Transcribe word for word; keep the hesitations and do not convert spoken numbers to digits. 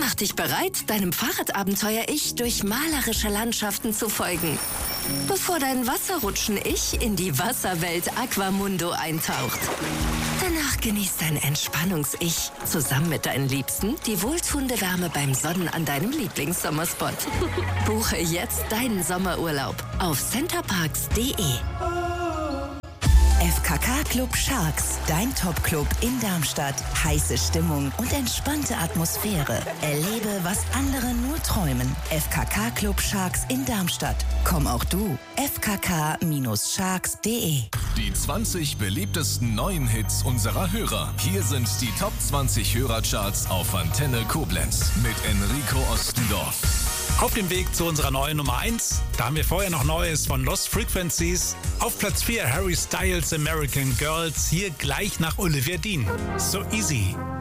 Mach dich bereit, deinem Fahrradabenteuer-Ich durch malerische Landschaften zu folgen, bevor dein Wasserrutschen-Ich in die Wasserwelt Aquamundo eintaucht. Danach genießt dein Entspannungs-Ich zusammen mit deinen Liebsten die wohltuende Wärme beim Sonnen an deinem Lieblingssommerspot. Buche jetzt deinen Sommerurlaub auf centerparks punkt de. F K K Club Sharks, dein Top-Club in Darmstadt. Heiße Stimmung und entspannte Atmosphäre. Erlebe, was andere nur träumen. F K K Club Sharks in Darmstadt. Komm auch du. f k k Bindestrich sharks punkt de. Die zwanzig beliebtesten neuen Hits unserer Hörer. Hier sind die Top zwanzig Hörercharts auf Antenne Koblenz mit Enrico Ostendorf. Auf dem Weg zu unserer neuen Nummer eins, da haben wir vorher noch Neues von Lost Frequencies. Auf Platz vier Harry Styles American Girls, hier gleich nach Olivia Dean. So Easy.